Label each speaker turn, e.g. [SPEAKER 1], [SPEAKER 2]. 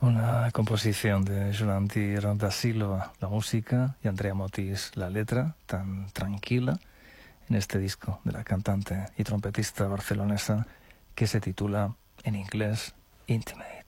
[SPEAKER 1] Una composición de Joantir da Silva, la música, y Andrea Motis, la letra, tan tranquila, en este disco de la cantante y trompetista barcelonesa que se titula en inglés Intimate.